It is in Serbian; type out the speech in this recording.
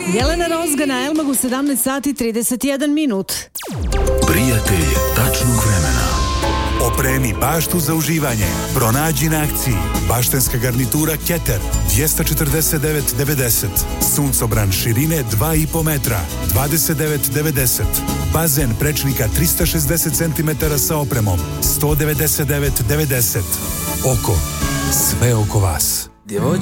Jelena Rozga na Elmagu 17 sati 31 minut. Prijatelj tačnog vremena. Opremi baštu za uživanje. Pronađi na akciji baštenska garnitura Keter 249,90. Suncobran širine 2,5 metra 29,90. Bazen prečnika 360 cm sa opremom 199,90. Oko. Sve oko vas.